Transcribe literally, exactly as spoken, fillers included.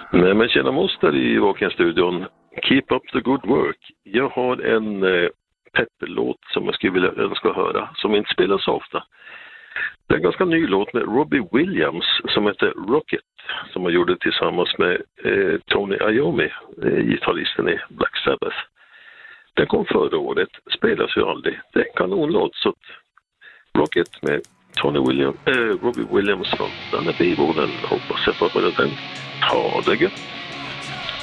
Nej, men tjena moster i Walk-in-studion. Keep up the good work. Jag har en eh, pepperlåt som jag skulle vilja önska höra, som inte spelas så ofta. Det är en ganska ny låt med Robbie Williams som heter Rocket, som han gjorde tillsammans med eh, Tony Iommi, eh, gitarristen i Black Sabbath. Den kom förra året, spelas ju aldrig. Det är en kanonlåt, så Rocket med Tony Williams, eh, Robbie Williams från den är biborden. Hoppas jag på den. Ha det gött!